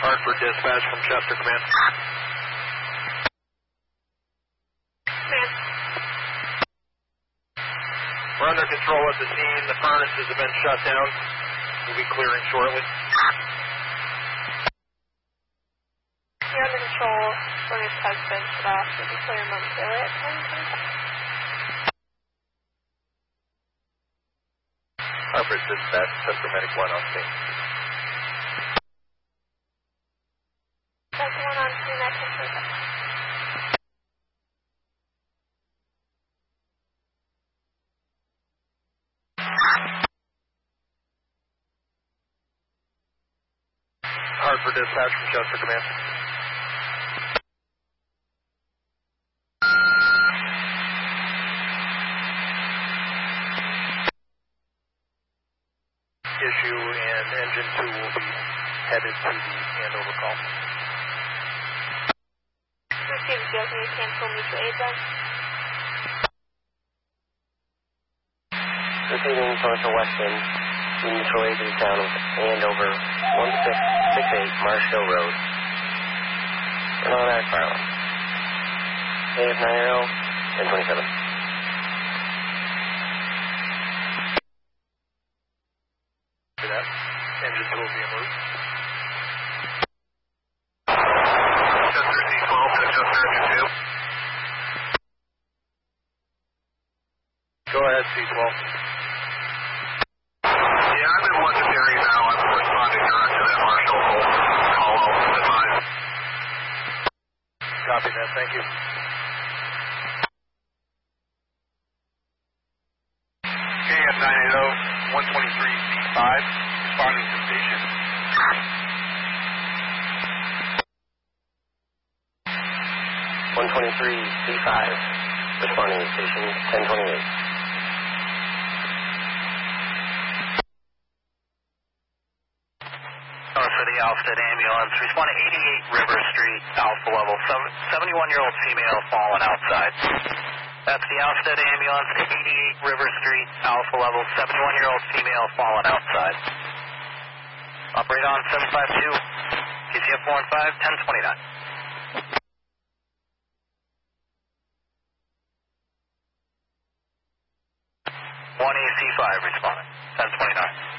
Hartford dispatch from Chester Command. Command. We're under control at the scene. The furnaces have been shut down. We'll be clearing shortly. You're under control. Furnace has been shut off. We'll be clear momentarily at 10:25. Hartford dispatch, Chester Medic 1 on scene. Chester 1 on scene at 10:25. Hartford dispatch from Chester Command. Issue and engine 2 will be headed to the handover call. Received, Joe. Can you cancel mutual aid then? Receiving Source Weston, mutual aid to the town of Andover, 1668 Marsh Hill Road. And on that fire line. AF90, 1027. For that, engine 2 will be en route. Chester C12 to Chester engine 2. Go ahead, C12. Yeah, I'm in Londonderry now. I'm responding direct to that Marshall call out advised. Copy that, thank you. KF980, 123C5, responding to station. 123C5, responding to station 1028. For the Alstead ambulance, respond to 88 River Street, Alpha level, 71-year-old female fallen outside. That's the Alstead ambulance to 88 River Street, Alpha level, 71-year-old female fallen outside. Operate on 752, KCF 415, 1029. 1AC5 responding, 1029.